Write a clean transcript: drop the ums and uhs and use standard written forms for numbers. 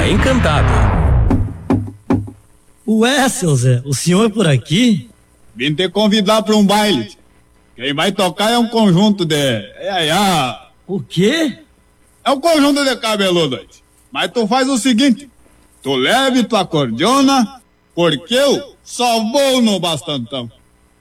Terra Encantada. Ué, seu Zé, o senhor por aqui? Vim te convidar para um baile. Quem vai tocar é um conjunto de... O quê? É um conjunto de cabeludo. Mas tu faz o seguinte, tu leve tua cordiona, porque eu só vou no bastantão.